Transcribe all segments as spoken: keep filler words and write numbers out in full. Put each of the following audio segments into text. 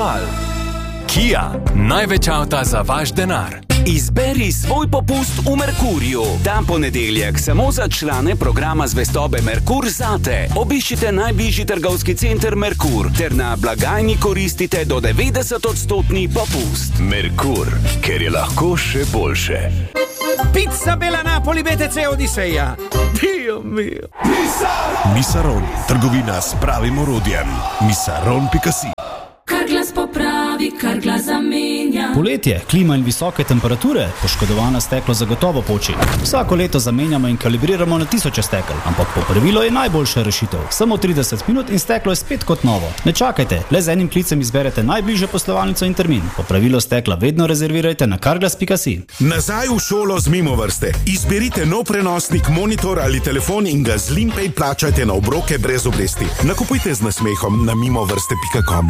festival. Kia, največ avta za vaš denar. Izberi svoj popust v Merkurju. Ta ponedeljek samo za člane programa zvestobe Merkur zate. Obiščite najbližji trgovski center Merkur ter na blagajni koristite do devetdeset odstotni popust. Merkur, ker je lahko še boljše. Pizza Bella Napoli B T C Odiseja. Dio mio. Misaron. Misaron, trgovina s pravim orodjem. misaron pika si. Kar glas popravi, kar glas zamenja. Poletje, klima in visoke temperature, poškodovano steklo zagotovo poči. Vsako leto zamenjamo in kalibriramo na tisoče stekel, ampak popravilo je najboljša rešitev. Samo trideset minut in steklo je spet kot novo. Ne čakajte, le z enim klicem izberete najbližjo poslovalnico in termin. Popravilo stekla vedno rezervirajte na karglas pika si. Nazaj v šolo z Mimovrste. Izberite nov prenosnik, monitor ali telefon in ga z Limpay plačajte na obroke brez obresti. Nakupujte z nasmehom na mimovrste pika com.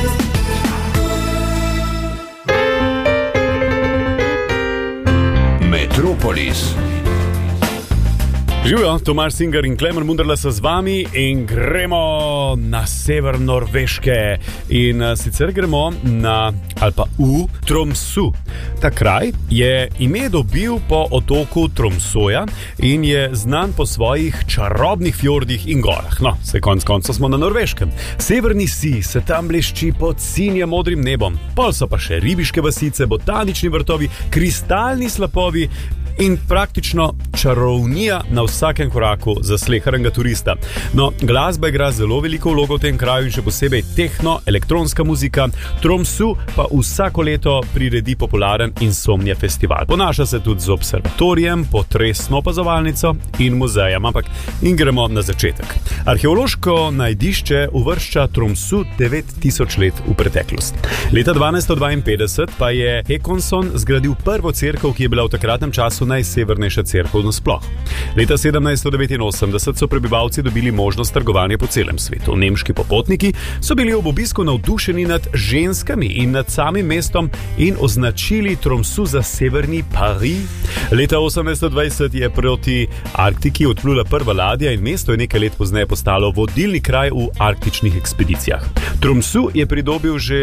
Metropolis. Živijo, Tomaž Singer in Klemen Munderla so z vami in gremo na sever Norveške. In sicer gremo na, ali pa v Tromsø. Ta kraj je ime dobil po otoku Tromsøja in je znan po svojih čarobnih fjordih in gorah. No, se konc konca smo na Norveškem. Severni sij se tam blešči pod sinjem modrim nebom. Pol so pa še ribiške vasice, botanični vrtovi, kristalni slapovi in praktično čarovnija na vsakem koraku za sleheranga turista. No, glasba igra zelo veliko vlogo v tem kraju in še posebej tehno, elektronska muzika. Tromsø pa vsako leto priredi popularen Insomnia festival. Ponaša se tudi z observatorijem, potresno opazovalnico in muzejem, ampak in gremo na začetek. Arheološko najdišče uvršča Tromsø devet tisoč let v preteklost. Leta dvanajststo dvainpetdeset pa je Håkonsson zgradil prvo cerkev, ki je bila v takratnem času najsevernejša cerkev nasploh. Leta sedemnajststo devetinosemdeset so prebivalci dobili možnost trgovanja po celem svetu. Nemški popotniki so bili ob obisku navdušeni nad ženskami in nad samim mestom in označili Tromsø za severni Pariz. Leta osemnajststo dvajset je proti Arktiki odplula prva ladja in mesto je nekaj let pozneje postalo vodilni kraj v arktičnih ekspedicijah. Tromsø je pridobil že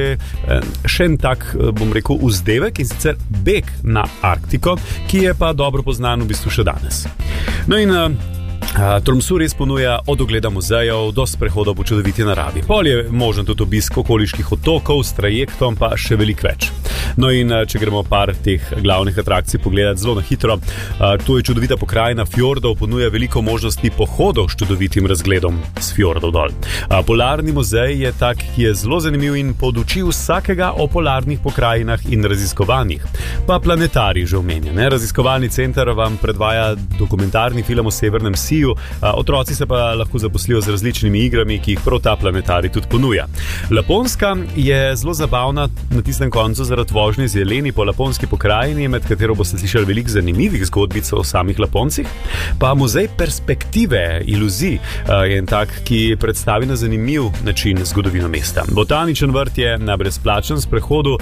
še en tak, bom rekel, vzdevek in sicer beg na Arktiko, ki je pa dobro poznan v bistvu še danes. No in uh, Tromsø res ponuja od ogleda muzejev do sprehodov po čudoviti naravi. Pol je možen tudi obisk okoliških otokov s trajektom, pa še veliko več. No in če gremo par teh glavnih atrakcij pogledati zelo na hitro, to je čudovita pokrajina fjordov, ponuja veliko možnosti pohodov s čudovitim razgledom s fjordov dol. Polarni muzej je tak, ki je zelo zanimiv in poduči vsakega o polarnih pokrajinah in raziskovanjih. Pa planetarij že omenjen. Raziskovalni center vam predvaja dokumentarni film o severnem siju, otroci se pa lahko zaposlijo z različnimi igrami, ki jih prav ta planetarij tudi ponuja. Laponska je zelo zabavna na tistem koncu zaradi vožnje z jeleni po laponski pokrajini, med katero boste slišali veliko zanimivih zgodbic o samih Laponcih. Pa muzej perspektive, iluzij je en tak, ki predstavi na zanimiv način zgodovino mesta. Botaničen vrt je na brezplačnem sprehodu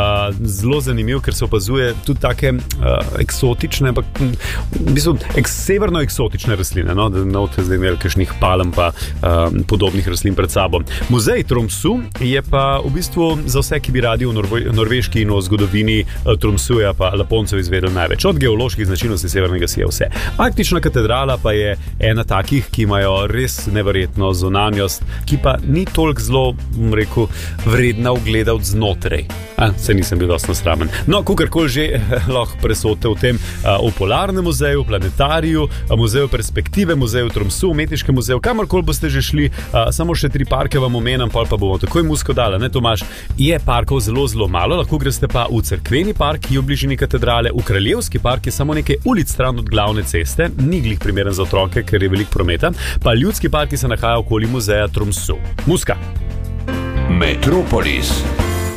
zelo zanimiv, ker se opazuje tudi take eksotične, ampak v bistvu severno eksotične rastline, no, da ne boste zdaj imeli kakšnih palm pa podobnih rastlin pred sabo. Muzej Tromsø je pa v bistvu za vse, ki bi radi v Norveški in o zgodovini Tromsøja pa Laponcev izvedel največ. Od geoloških značilnosti severnega sija vse. Arktična katedrala pa je ena takih, ki imajo res neverjetno zunanjost, ki pa ni toliko zelo, rekel, vredna ogleda od znotraj. A, se nisem bil dosti nasramen. No, kakorkoli že lahko presote v tem, v polarnem muzeju, planetariju, muzeju perspektive, muzeju Tromsø, umetniškem muzeju, kamorkoli boste že šli, samo še tri parke vam omenam, pol pa bomo takoj musko dala, ne Tomaž? Je parkov zelo, zelo malo, lahko greste pa v cerkveni park, ki je v bližini katedrale, v kraljevski park je samo nekaj ulic stran od glavne ceste, ni glih primeren za otroke, ker je veliko prometa, pa ljudski park, ki se nahaja okoli muzeja Tromsø. Muska! Metropolis.